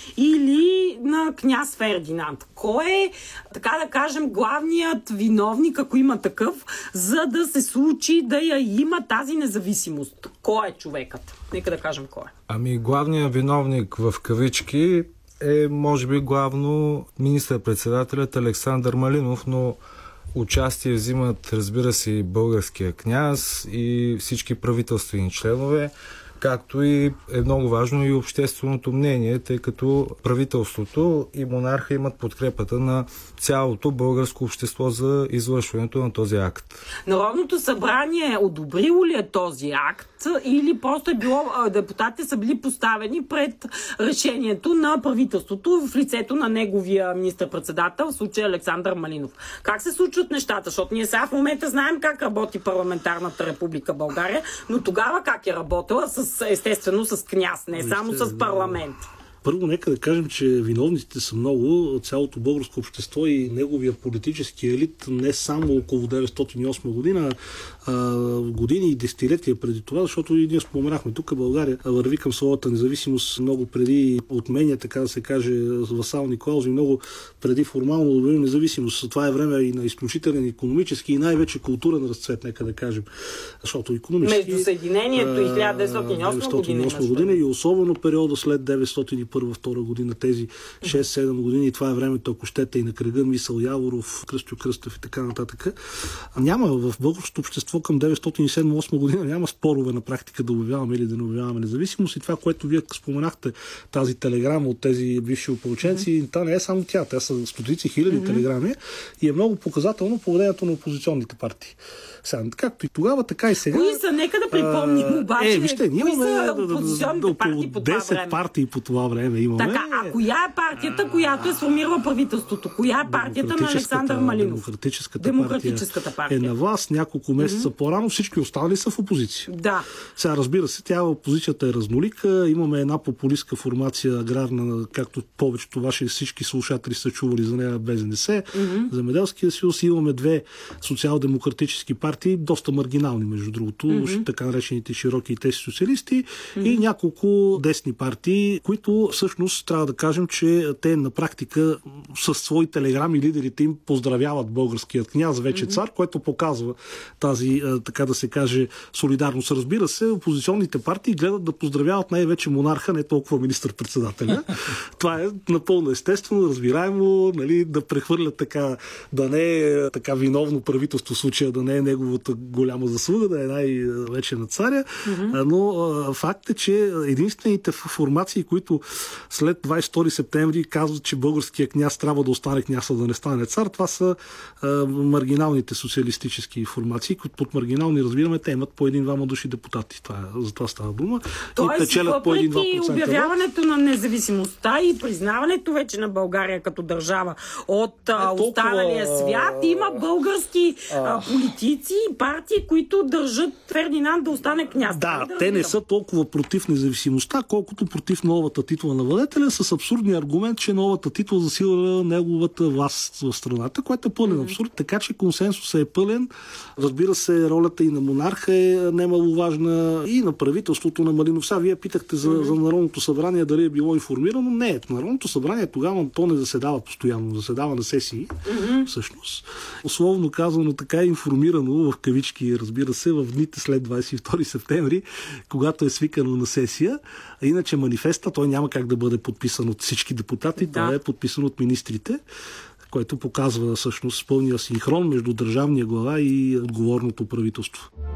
или на княз Фердинанд? Кой е, така да кажем, главният виновник, ако има такъв, за да се случи да я има тази независимост? Кой е човекът? Нека да кажем кой е. Главният виновник в кавички е, може би, главно министър-председателят Александър Малинов, но участие взимат, разбира се, и българския княз и всички правителствени членове, както и е много важно и общественото мнение, тъй като правителството и монарха имат подкрепата на цялото българско общество за извършването на този акт. Народното събрание одобрило ли е този акт или просто е било, депутатите са били поставени пред решението на правителството в лицето на неговия министър-председател, в случая Александър Малинов? Как се случват нещата? Защото ние сега в момента знаем как работи парламентарната република България, но тогава как е работила? Естествено с княз, не само с парламент. Първо, нека да кажем, че виновниците са много. Цялото българско общество и неговия политически елит не само около 908 година, години и десетилетия преди това, защото и ние споменахме тук, България върви към своята независимост много преди отменя, така да се каже, васални клаузи, много преди формално добива независимост. Това е време и на изключителен икономически и най-вече културен разцвет, нека да кажем. Защото икономически... Между Съединението и 1908 година и особено периода след 901-2 година, тези 6-7 години, и това е времето, ако щете, и на кръга Мисъл Яворов, Кръстю Кръстев и така нататък. Няма в българското общество към 907-8 година няма спорове на практика да обявяваме или да не обявяваме независимост, и това, което вие споменахте, тази телеграма от тези бивши опълченци, та не е само тя, те са стотици хиляди телеграми и е много показателно поведението на опозиционните партии. Сега, както и тогава, така и сега. Кои са? Нека да припомним обаче. Вижте, ние имаме около 10 партии по това време имаме. Така, а коя е партията, която е сформирала правителството? Коя е партията на Александър Малинов? Демократическата партия е на власт няколко месеца по-рано, всички останали са в опозиция. Да. Сега, разбира се, тя опозицията е разнолика. Имаме една популистка формация аграрна, както повечето ваши всички слушатели са чували за нея, БЗНС, Земеделския съюз. Имаме две социал-демократически партии, доста маргинални, между другото, така наречените широки и тези социалисти, и няколко десни партии, които всъщност трябва да кажем, че те на практика със свои телеграми лидерите им поздравяват българският княз, вече цар, което показва тази, така да се каже, солидарност. Разбира се, опозиционните партии гледат да поздравяват най-вече монарха, не толкова министър-председателя. Това е напълно естествено, разбираемо, нали, да прехвърлят така, да не е така виновно правителство в случая, да не е неговата голяма заслуга, да е най-вече на царя, но факт е, че единствените формации, които след 22 септември казват, че българския княз трябва да остане княз, да не стане цар, това са маргиналните социалистически формации, които под маргинални разбираме, те имат по един-двама души депутати. За това става дума. Тоест, въпреки обявяването на независимостта и признаването вече на България като държава от останалия свят, има български политици и партии, които държат Фердинанд да остане княз. Да, те не са толкова против независимостта, колкото против новата титла на владетеля, с абсурдния аргумент, че новата титла засилва неговата власт в страната, което е пълен абсурд, така че консенсусът е пълен. Разбира се, ролята и на монарха е немаловажна, и на правителството на Малинов. Сега вие питахте за Народното събрание дали е било информирано. Не, Народното събрание тогава то не заседава постоянно, заседава на сесии, всъщност. Условно казано, така е информирано, в кавички, разбира се, в дните след 22 септември, когато е свикано на сесия. А иначе манифеста, той няма как да бъде подписан от всички депутати, той е подписан от министрите, което показва всъщност пълния синхрон между държавния глава и отговорното правителство.